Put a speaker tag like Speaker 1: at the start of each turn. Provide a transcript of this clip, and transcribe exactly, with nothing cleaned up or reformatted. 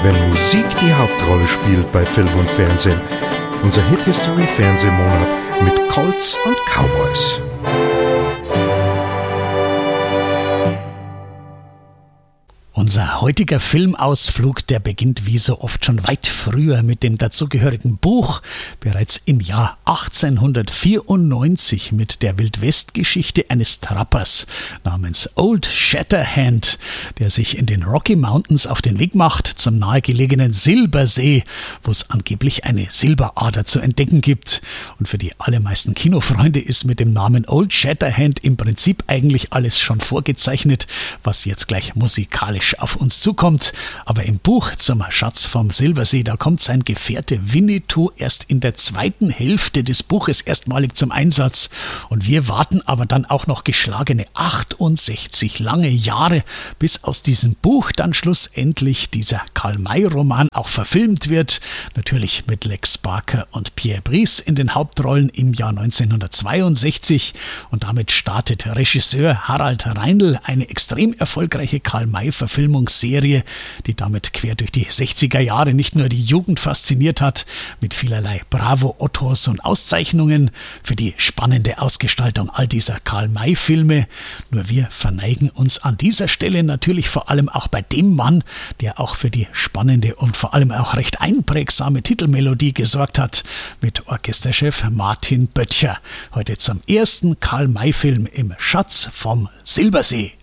Speaker 1: wenn Musik die Hauptrolle spielt bei Film und Fernsehen. Unser Hit History Fernsehmonat mit Colts und Cowboys.
Speaker 2: Unser heutiger Filmausflug, der beginnt wie so oft schon weit früher mit dem dazugehörigen Buch. Bereits im Jahr achtzehnhundertvierundneunzig mit der Wildwest-Geschichte eines Trappers namens Old Shatterhand, der sich in den Rocky Mountains auf den Weg macht zum nahegelegenen Silbersee, wo es angeblich eine Silberader zu entdecken gibt. Und für die allermeisten Kinofreunde ist mit dem Namen Old Shatterhand im Prinzip eigentlich alles schon vorgezeichnet, was jetzt gleich musikalisch auf uns zukommt. Aber im Buch zum Schatz vom Silbersee, da kommt sein Gefährte Winnetou erst in der zweiten Hälfte des Buches erstmalig zum Einsatz. Und wir warten aber dann auch noch geschlagene achtundsechzig lange Jahre, bis aus diesem Buch dann schlussendlich dieser Karl-May-Roman auch verfilmt wird. Natürlich mit Lex Barker und Pierre Brice in den Hauptrollen im Jahr neunzehnhundertzweiundsechzig. Und damit startet Regisseur Harald Reindl eine extrem erfolgreiche Karl-May-Verfilmungsserie, die damit quer durch die sechziger Jahre nicht nur die Jugend fasziniert hat, mit vielerlei Bravo-Ottos und Auszeichnungen für die spannende Ausgestaltung all dieser Karl-May-Filme. Nur wir verneigen uns an dieser Stelle natürlich vor allem auch bei dem Mann, der auch für die spannende und vor allem auch recht einprägsame Titelmelodie gesorgt hat, mit Orchesterchef Martin Böttcher. Heute zum ersten Karl-May-Film im Schatz vom Silbersee.